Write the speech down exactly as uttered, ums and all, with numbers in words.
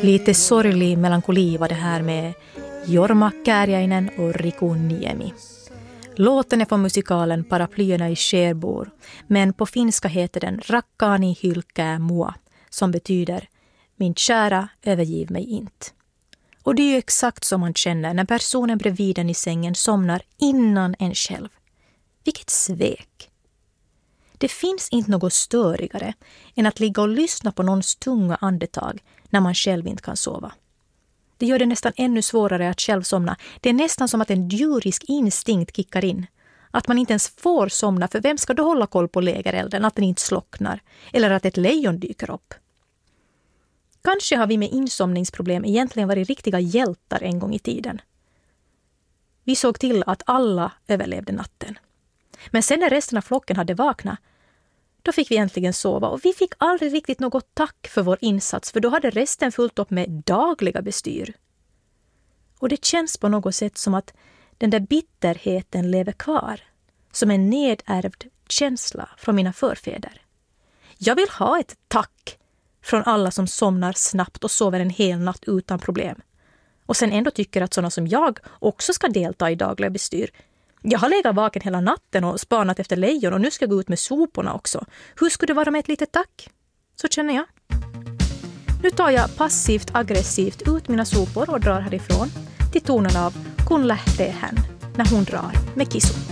Lite sorglig melankoli var det här med Jorma Kääriäinen och Riku Niemi. Låten är från musikalen Paraplyerna i Skärbor, men på finska heter den Rakkaani hylkää mua, som betyder min kära, övergiv mig inte. Och det är ju exakt som man känner när personen bredvid en i sängen somnar innan en själv. Vilket svek! Det finns inte något störigare än att ligga och lyssna på någons tunga andetag när man själv inte kan sova. Det gör det nästan ännu svårare att själv somna. Det är nästan som att en djurisk instinkt kickar in. Att man inte ens får somna, för vem ska då hålla koll på lägerelden, att den inte slocknar? Eller att ett lejon dyker upp? Kanske har vi med insomningsproblem egentligen varit riktiga hjältar en gång i tiden. Vi såg till att alla överlevde natten. Men sen när resten av flocken hade vaknat, då fick vi äntligen sova, och vi fick aldrig riktigt något tack för vår insats, för då hade resten fullt upp med dagliga bestyr. Och det känns på något sätt som att den där bitterheten lever kvar, som en nedärvd känsla från mina förfäder. Jag vill ha ett tack från alla som somnar snabbt och sover en hel natt utan problem. Och sen ändå tycker att sådana som jag också ska delta i dagliga bestyr. Jag har legat vaken hela natten och spanat efter lejon, och nu ska jag gå ut med soporna också. Hur skulle det vara med ett litet tack? Så känner jag. Nu tar jag passivt aggressivt ut mina sopor och drar härifrån till tonen av Kun lähtee hän när hon drar med Kisu.